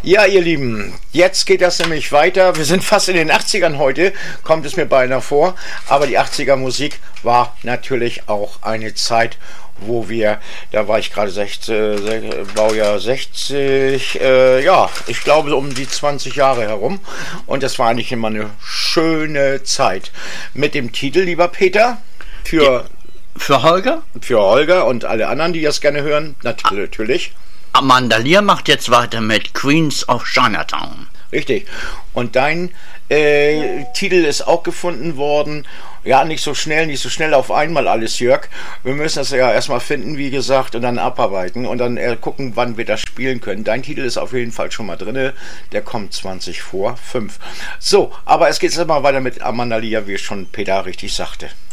Ja, ihr Lieben, jetzt geht das nämlich weiter. Wir sind fast in den 80ern heute, kommt es mir beinahe vor. Aber die 80er Musik war natürlich auch eine Zeit, wo wir, da war ich gerade 60, Baujahr 60, ja, ich glaube um die 20 Jahre herum. Und das war eigentlich immer eine schöne Zeit. Mit dem Titel, lieber Peter, für Holger? Für Holger und alle anderen, die das gerne hören, natürlich. Amanda Lear macht jetzt weiter mit Queens of Chinatown. Richtig. Und dein Titel ist auch gefunden worden. Ja, nicht so schnell auf einmal alles, Jörg. Wir müssen das ja erstmal finden, wie gesagt, und dann abarbeiten und dann gucken, wann wir das spielen können. Dein Titel ist auf jeden Fall schon mal drin. Der kommt 20 vor 5. So, aber es geht jetzt mal weiter mit Amanda Lear, wie schon Peter richtig sagte.